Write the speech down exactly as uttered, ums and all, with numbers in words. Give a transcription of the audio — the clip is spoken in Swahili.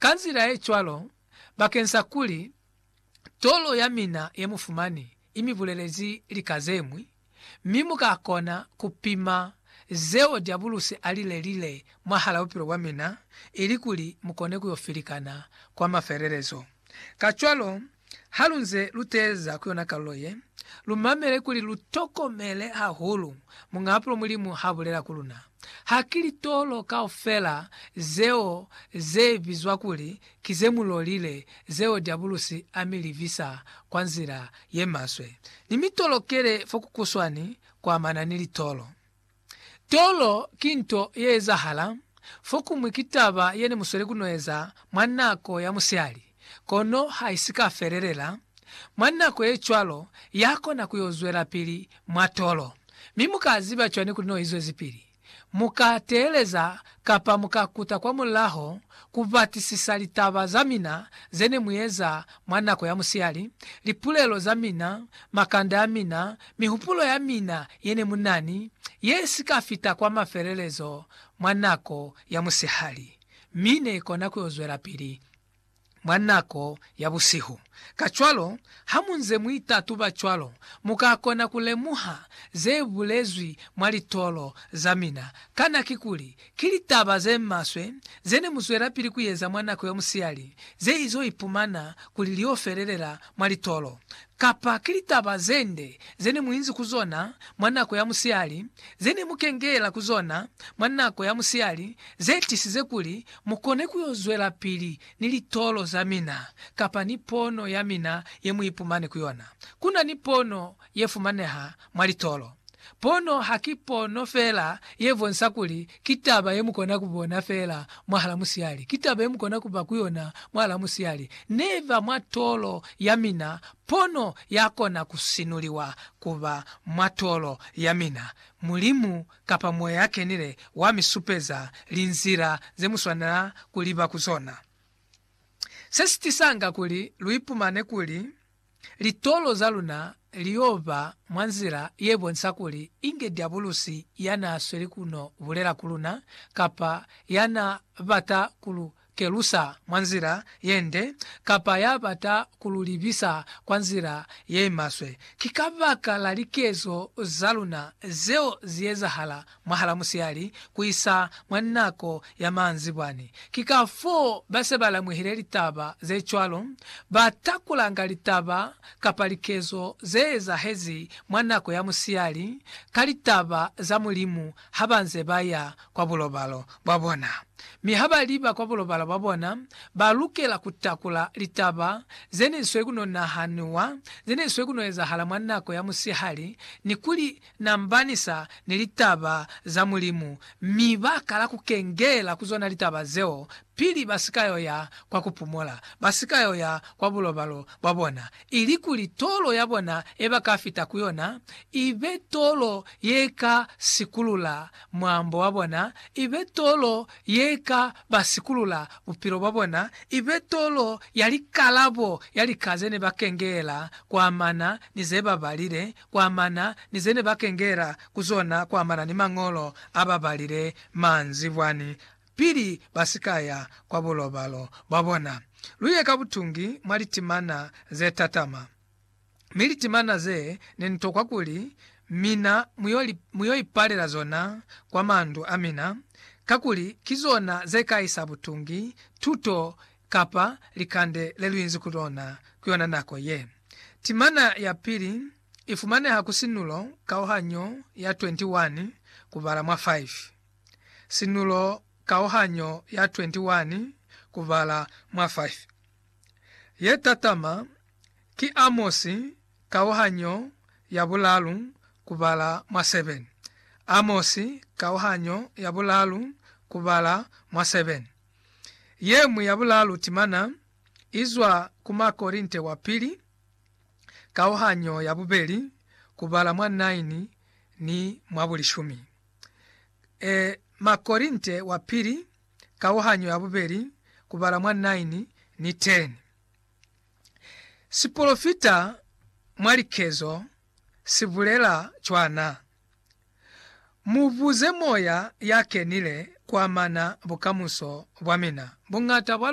kanzira echwalo bakensa kuli tolo ya mina yemufumani imivulelezi likazemwi mimu kakona kupima zeo diabulusi alile lile mwahala upiro wa mina ili kuli mukone kuyofilikana kwa mafererezo. Kachwalo halunze luteza kuyona kaloye lumamele kuli lutokomele hahulu mungapulo mulimu habulela kuluna hakili tolo kaofela zeo ze vizwa kuli kizemulolile zeo diabulusi amilivisa kwa nzira yemaswe ni mitolokele fokukuswani kwa mananili tolo tolo kinto yeza hala foku mwikitaba yene musole kunoeza mwanako ya musiali kono haisika fererela mwanako echwalo yako na kuyozwela pili mwatolo mimukaziba chwane kuno izo zipili mukateleza kapa mukakuta kwa mulaho kuvatisisa litaba zamina zene muyeza mwanako ya musiali lipulelo zamina makanda ya mina mihupulo ya mina yene munani yesika fita kwa maferelezo mwanako ya musihali mine kona kuyozwela pili mwanako ya busihu. Kachwalo hamunze mwita tuba chwalo mukakona kulemuha zebulezwi mwalitolo zamina kana kikuli kilitaba zemmaswe zene muswera pili kuyeza mwanako ya musiali ze izo ipumana kuliliofererera mwalitolo kapa kilitaba zende zene muinzi kuzona mwanako ya musiali zene mukengela kuzona mwanako ya musiali zeti sizekuli mukone kuyozwela pili nilitolo zamina kapa nipono ya mina yemuipumane kuyona kuna nipono yefumaneha mwalitolo pono hakipono fela yevo nsakuli kitaba yemukona kubona fela mwahala musiali kitaba yemukona kuba kuyona mwahala musiali neva mwatolo yamina pono yakona kusinuliwa kuba mwatolo yamina mulimu kapa moyo yake nile wamisupeza linzira zemuswana kuliba kuzona sesitisanga kuli luipumane kuli litolo zaluna liova mwanzira yebo nsakuli inge diabulusi yana asweli kuno vulera kuluna kapa yana vata kulu kelusa mwanzira yende kapa ya vata kululibisa kwanzira yemaswe kikavaka lalikezo zaluna zeo zieza hala mwahala musiali kuisa mwanako ya manzi bwani kikafo base bala muhire litaba ze chwalo batakulanga litaba kapa likezo zeza hezi mwanako ya musiali kalitaba za mulimu habanze baya kwa bulobalo babona mihaba liba kwa bulobalo babona balukela kutakula litaba zene nswe kuno nahanwa zene nswe kuno eza hala mwanako ya musihali nikuli nambanisa nilitaba za mulimu mibaka la kukengela kuzona litaba zeo pili basikayo ya kwa kupumula basikayo ya kwa bulobalo babona ilikuli tolo yabona eba kafita kuyona ibe tolo yeka sikulula mwambo wabona ibe tolo yeka basikulula upiro babona ibe tolo yali kalabo yali kazene bakengela kwa mana nizeba balire kwa mana nizene bakengera kuzona kwa mana ni mangolo ababalire manzi bwani pili basikaya kwa bulobalo babona luye kabutungi mwalitimana ze tatama militimana ze nenitokwa kuli mina muyoli muyoi palera zona kwa mandu amina kakuli kizona ze kaisa butungi tuto kapa likande leluinzi kulona kuyona nako ye timana ya pili ifumane hakusinulo kauhanyo ya twenty-one kuvala mwa five sinulo kauhanyo ya twenty-one kuvala mwa five ye tatama ki Amosi kauhanyo ya bulalu kuvala mwa seven Amosi kauhanyo ya bulalu kuvala mwa seven yemu ya bulalu timana izwa kuma Korinte wa pili kauhanyo ya bubeli kuvala mwa nine ni mwa bulishumi e Makorinte wa pili kauhanyo ya bubeli kuvala mwa nine ni ten siprofita mwalikezo sivulela chwana muvuze moya yake nile kwa mana bukamuso bwamina bungata